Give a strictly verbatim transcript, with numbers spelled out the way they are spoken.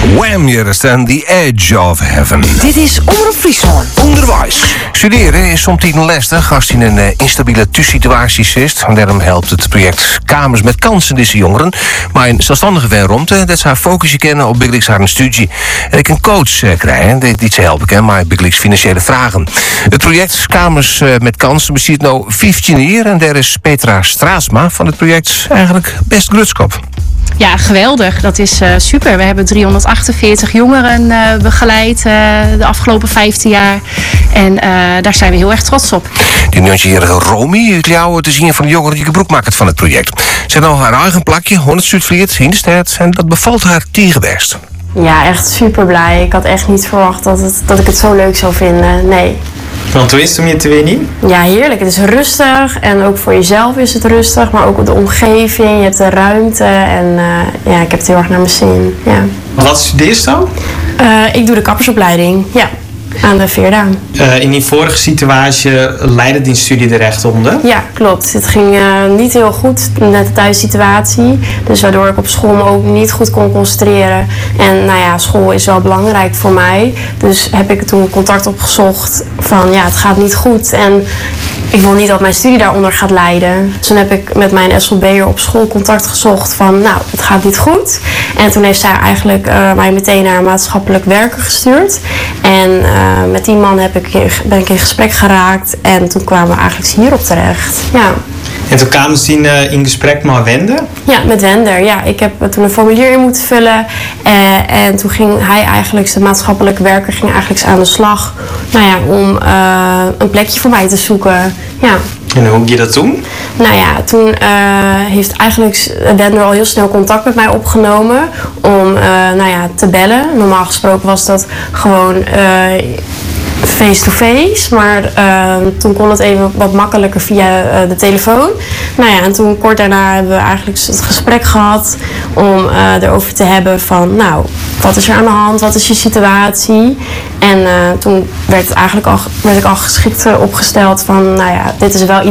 Wham, hier is dan The Edge of Heaven. Dit is Omroep Friesland. Onderwijs. Studeren is soms lastig als je in een uh, instabiele thuissituatie zit. Daarom helpt het project Kamers met Kansen deze jongeren. Maar een zelfstandige van rond, dat ze haar focus kennen op Big Leagues haar studie. En ik een coach uh, krijgen, die, die ze helpen kan, maar Big Leagues financiële vragen. Het project Kamers uh, met Kansen bestaat nu vijftien jaar. En daar is Petra Straatsma van het project eigenlijk best grutskop. Ja, geweldig. Dat is uh, super. We hebben driehonderdachtenveertig jongeren uh, begeleid uh, de afgelopen vijftien jaar. En uh, daar zijn we heel erg trots op. Die negenjarige Romy, het jou te zien van de jongeren die gebruik maakt van het project. Ze heeft nou haar eigen plakje, honderd Zuidvliet, in de stad. En dat bevalt haar tegenbest. Ja, echt super blij. Ik had echt niet verwacht dat, het, dat ik het zo leuk zou vinden. Nee. Want hoe is het om je te winnen? Ja, heerlijk. Het is rustig en ook voor jezelf is het rustig, maar ook de omgeving, je hebt de ruimte en uh, ja, ik heb het heel erg naar mijn zin. Ja. Wat studeer je dan? Uh, ik doe de kappersopleiding, ja, aan de Veerda. Uh, in die vorige situatie leidde die studie er echt onder? Ja, klopt. Het ging uh, niet heel goed met de thuissituatie, dus waardoor ik op school me ook niet goed kon concentreren. En nou ja, school is wel belangrijk voor mij, dus heb ik toen contact opgezocht van ja, het gaat niet goed en ik wil niet dat mijn studie daaronder gaat lijden. Dus toen heb ik met mijn S L B'er op school contact gezocht van nou, het gaat niet goed. En toen heeft zij eigenlijk uh, mij meteen naar maatschappelijk werker gestuurd. En uh, met die man heb ik, ben ik in gesprek geraakt en toen kwamen we eigenlijk hierop terecht. Ja. En toen kwamen ze in, uh, in gesprek met Wender? Ja, met Wender. Ja, ik heb toen een formulier in moeten vullen. Uh, en toen ging hij eigenlijk, de maatschappelijke werker, ging eigenlijk aan de slag nou ja, om uh, een plekje voor mij te zoeken. Ja. En hoe je dat toen? Nou ja, toen uh, heeft eigenlijk Wender al heel snel contact met mij opgenomen om uh, nou ja, te bellen. Normaal gesproken was dat gewoon uh, face-to-face, maar uh, toen kon het even wat makkelijker via uh, de telefoon. Nou ja, en toen kort daarna hebben we eigenlijk het gesprek gehad om uh, erover te hebben van, nou, wat is er aan de hand, wat is je situatie? En uh, toen werd, het eigenlijk al, werd ik al geschikt uh, opgesteld van, nou ja, dit is wel iets